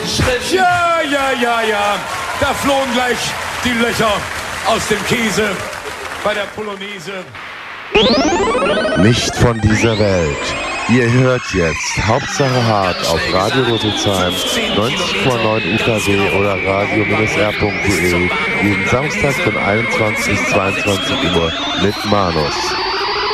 Ja. Da flohen gleich die Löcher aus dem Käse bei der Polonaise. Nicht von dieser Welt. Ihr hört jetzt Hauptsache hart auf Radio Rüsselsheim 90,9 UKW oder radio-r.de jeden Samstag von 21 bis 22 Uhr mit Manus.